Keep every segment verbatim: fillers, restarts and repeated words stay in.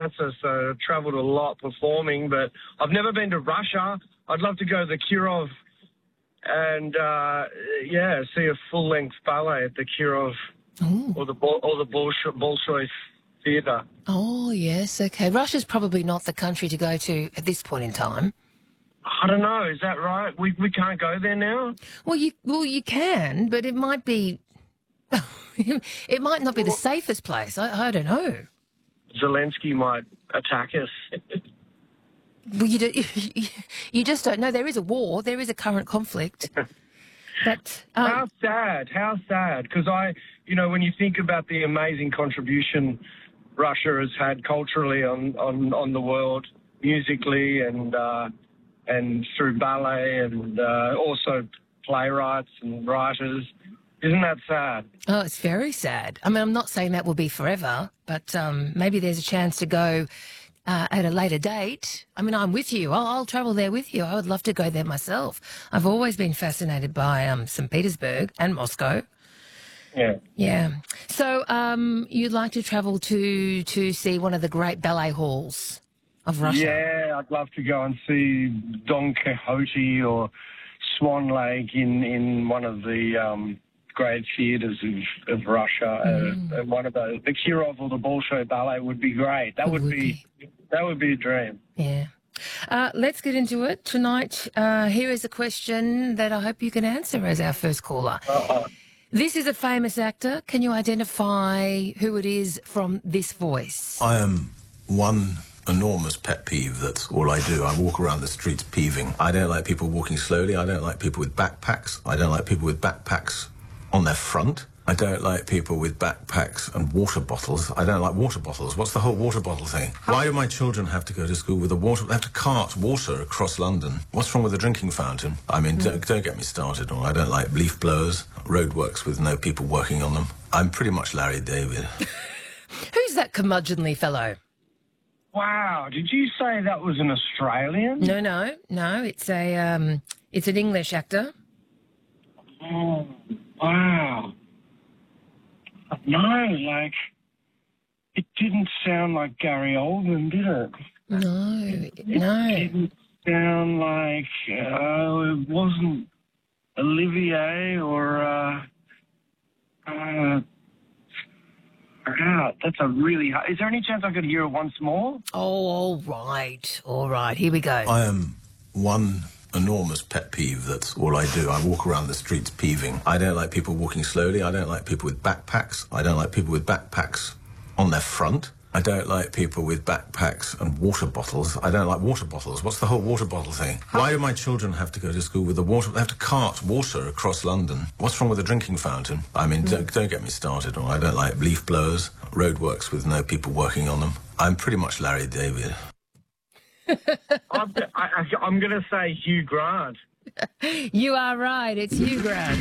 dancer, so I've travelled a lot performing, but I've never been to Russia. I'd love to go to the Kirov and, uh, yeah, see a full-length ballet at the Kirov Ooh. or the or the Bolshoi, Bolshoi Theatre. Oh, yes, okay. Russia's probably not the country to go to at this point in time. I don't know. Is that right? We we can't go there now? Well, you well you can, but it might be... it might not be the safest place. I, I don't know. Zelensky might attack us. Well, you, do, you just don't know. There is a war. There is a current conflict. But um, how sad, how sad. Because I, you know, when you think about the amazing contribution Russia has had culturally on, on, on the world, musically and uh, and through ballet and uh, also playwrights and writers. Isn't that sad? Oh, it's very sad. I mean, I'm not saying that will be forever, but um, maybe there's a chance to go uh, at a later date. I mean, I'm with you. I'll, I'll travel there with you. I would love to go there myself. I've always been fascinated by um, Saint Petersburg and Moscow. Yeah. Yeah. So um, you'd like to travel to to see one of the great ballet halls of Russia? Yeah, I'd love to go and see Don Quixote or Swan Lake in, in one of the um, great theatres of, of Russia. Mm. Uh, one of those, the Kirov or the Bolshoi Ballet would be great. That would, would be, be that would be a dream. Yeah. Uh, let's get into it tonight. Uh, here is a question that I hope you can answer as our first caller. Uh-oh. This is a famous actor. Can you identify who it is from this voice? I am one enormous pet peeve. That's all I do. I walk around the streets peeving. I don't like people walking slowly. I don't like people with backpacks. I don't like people with backpacks on their front. I don't like people with backpacks and water bottles. I don't like water bottles. What's the whole water bottle thing? Why do my children have to go to school with a water... They have to cart water across London. What's wrong with a drinking fountain? I mean, mm. don't, don't get me started. I don't like leaf blowers, roadworks with no people working on them. I'm pretty much Larry David. Who's that curmudgeonly fellow? Wow, did you say that was an Australian? No, no, no. It's a um, it's an English actor. Oh, wow. No, like, it didn't sound like Gary Oldman, did it? No, it, no. It didn't sound like, uh, it wasn't Olivier or, uh, uh, out. That's a really hard... Is there any chance I could hear it once more? Oh, all right, all right. Here we go. I am one enormous pet peeve. That's all I do. I walk around the streets peeving. I don't like people walking slowly. I don't like people with backpacks. I don't like people with backpacks on their front. I don't like people with backpacks and water bottles. I don't like water bottles. What's the whole water bottle thing? Why do my children have to go to school with a water... They have to cart water across London. What's wrong with a drinking fountain? I mean, mm. don't, don't get me started. I don't like leaf blowers, roadworks with no people working on them. I'm pretty much Larry David. I'm, I, I'm going to say Hugh Grant. You are right. It's Hugh Grant.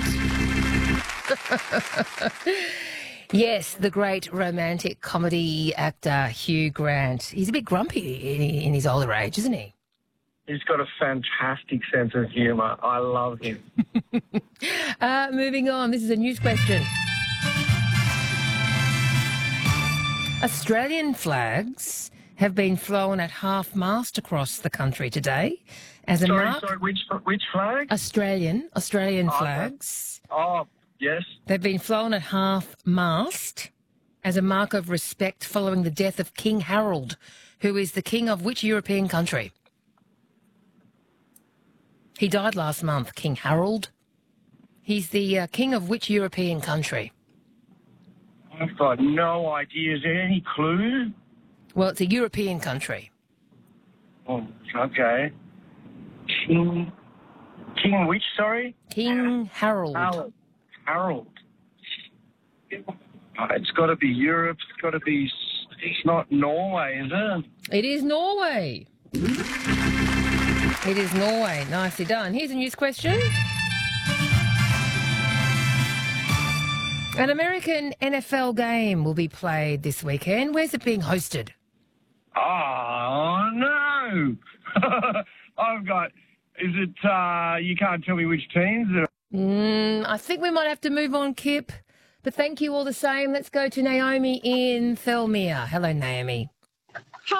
Yes, the great romantic comedy actor Hugh Grant. He's a bit grumpy in, in his older age, isn't he? He's got a fantastic sense of humour. I love him. uh, moving on. This is a news question. Australian flags have been flown at half-mast across the country today. As a sorry, mark... sorry, which, which flag? Australian, Australian oh, flags. Oh, yes. They've been flown at half-mast as a mark of respect following the death of King Harold, who is the king of which European country? He died last month, King Harold. He's the uh, king of which European country? I've got no idea. Is there any clue? Well, it's a European country. Oh, okay. King... King which, sorry? King Harold. Harold. Harold. It's got to be Europe. It's got to be... It's not Norway, is it? It is Norway. It is Norway. Nicely done. Here's a news question. An American N F L game will be played this weekend. Where's it being hosted? Oh, no. I've got... Is it... Uh, you can't tell me which teams? Mm, I think we might have to move on, Kip. But thank you all the same. Let's go to Naomi in Thelmere. Hello, Naomi.